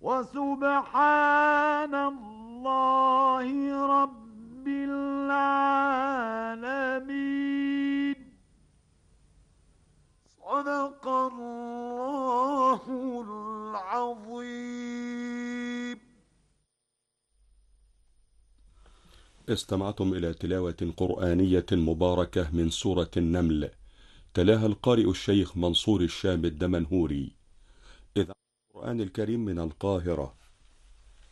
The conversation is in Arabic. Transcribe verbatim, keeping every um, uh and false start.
وسبحان الله رب العالمين. صدق الله العظيم. استمعتم إلى تلاوة قرآنية مباركة من سورة النمل، تلاها القارئ الشيخ منصور الشام الدمنهوري. إذاعة القرآن الكريم من القاهرة.